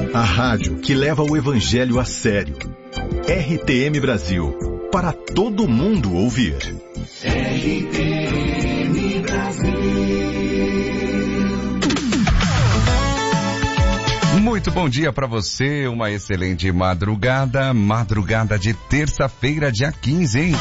A rádio que leva o evangelho a sério. RTM Brasil, para todo mundo ouvir. RTM Brasil. Muito bom dia para você, uma excelente madrugada de terça-feira, dia 15, hein?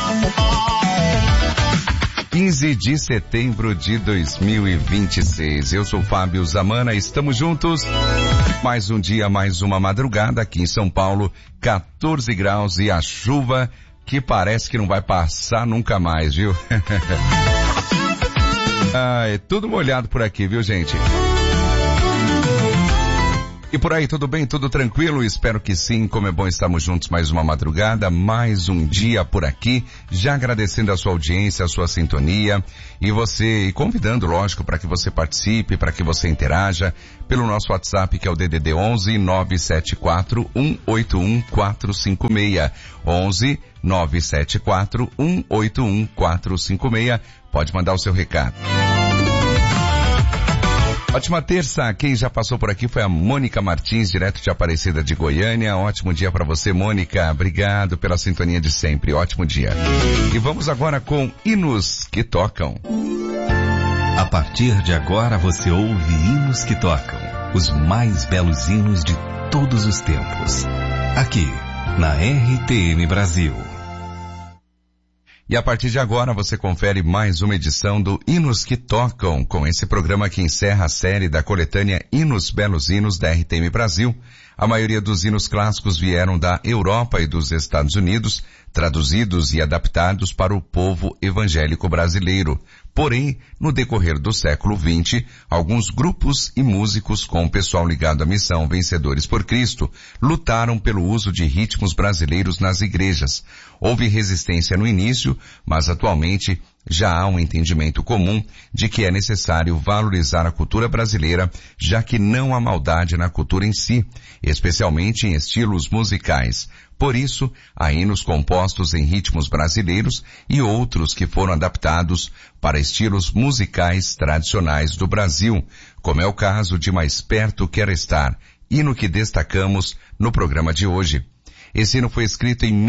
15 de setembro de 2026. Eu sou Fábio Zamana, estamos juntos. Mais um dia, mais uma madrugada aqui em São Paulo, 14 graus e a chuva que parece que não vai passar nunca mais, viu? É tudo molhado por aqui, viu, gente? E por aí, tudo bem? Tudo tranquilo? Espero que sim. Como é bom estarmos juntos mais uma madrugada, mais um dia por aqui. Já agradecendo a sua audiência, a sua sintonia e convidando, lógico, para que você participe, para que você interaja pelo nosso WhatsApp, que é o DDD 11 974 181 456. 11 974 181 456. Pode mandar o seu recado. Ótima terça, quem já passou por aqui foi a Mônica Martins, direto de Aparecida de Goiânia. Ótimo dia para você, Mônica. Obrigado pela sintonia de sempre. Ótimo dia. E vamos agora com Hinos que Tocam. A partir de agora você ouve Hinos que Tocam, os mais belos hinos de todos os tempos. Aqui, na RTM Brasil. E a partir de agora você confere mais uma edição do Hinos que Tocam, com esse programa que encerra a série da coletânea Hinos Belos Hinos da RTM Brasil. A maioria dos hinos clássicos vieram da Europa e dos Estados Unidos, traduzidos e adaptados para o povo evangélico brasileiro. Porém, no decorrer do século XX, alguns grupos e músicos com o pessoal ligado à missão Vencedores por Cristo lutaram pelo uso de ritmos brasileiros nas igrejas. Houve resistência no início, mas atualmente já há um entendimento comum de que é necessário valorizar a cultura brasileira, já que não há maldade na cultura em si, especialmente em estilos musicais. Por isso, há hinos compostos em ritmos brasileiros e outros que foram adaptados para estilos musicais tradicionais do Brasil, como é o caso de Mais Perto Quero Estar, hino que destacamos no programa de hoje. Esse hino foi escrito em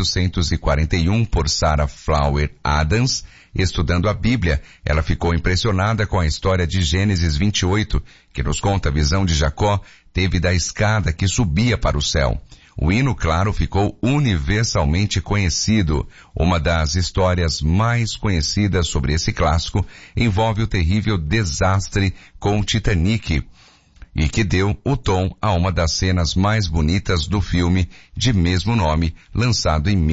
1841 por Sarah Flower Adams. Estudando a Bíblia, ela ficou impressionada com a história de Gênesis 28, que nos conta a visão de Jacó teve da escada que subia para o céu. O hino, claro, ficou universalmente conhecido. Uma das histórias mais conhecidas sobre esse clássico envolve o terrível desastre com o Titanic, e que deu o tom a uma das cenas mais bonitas do filme de mesmo nome, lançado em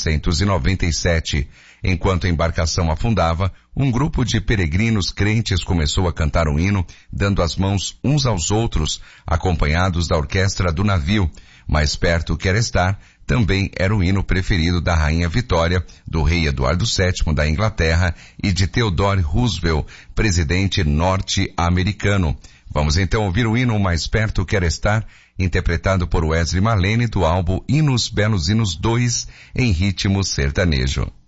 1997. Enquanto a embarcação afundava, um grupo de peregrinos crentes começou a cantar um hino, dando as mãos uns aos outros, acompanhados da orquestra do navio. Mais Perto Quero Estar também era o hino preferido da Rainha Vitória, do rei Eduardo VII da Inglaterra e de Theodore Roosevelt, presidente norte-americano. Vamos então ouvir o hino Mais Perto Quero Estar, interpretado por Wesley Marlene do álbum Hinos Belos Hinos 2, em ritmo sertanejo.